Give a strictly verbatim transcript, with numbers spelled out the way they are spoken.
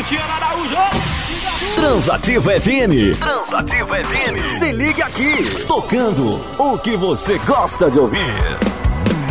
Cristiano Araújo. Transativa F M. Transativa F M. Se liga aqui, tocando o que você gosta de ouvir.